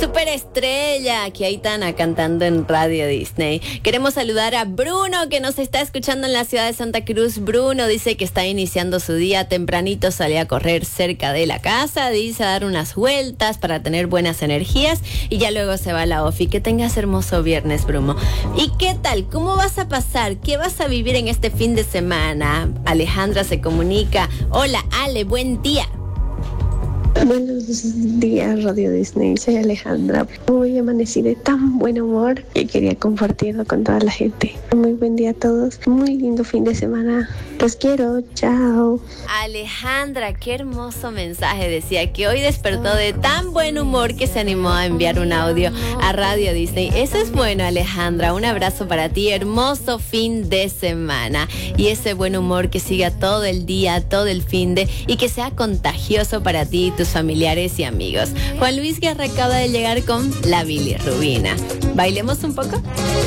Superestrella, que Aitana cantando en Radio Disney. Queremos saludar a Bruno, que nos está escuchando en la ciudad de Santa Cruz. Bruno dice que está iniciando su día tempranito, sale a correr cerca de la casa, dice a dar unas vueltas para tener buenas energías y ya luego se va a la ofi. Que tengas hermoso viernes, Bruno. ¿Y qué tal? ¿Cómo vas a pasar? ¿Qué vas a vivir en este fin de semana? Alejandra se comunica. Hola, Ale, buen día. Buenos días, Radio Disney. Soy Alejandra. Hoy amanecí de tan buen humor que quería compartirlo con toda la gente. Muy buen día a todos. Muy lindo fin de semana. Los quiero. Chao. Alejandra, qué hermoso mensaje. Decía que hoy despertó de tan buen humor que se animó a enviar un audio a Radio Disney. Eso es bueno, Alejandra. Un abrazo para ti. Hermoso fin de semana. Y ese buen humor que siga todo el día, todo el fin de, y que sea contagioso para ti y tus familiares y amigos. Juan Luis Guerra acaba de llegar con la bilirrubina. ¿Bailemos un poco?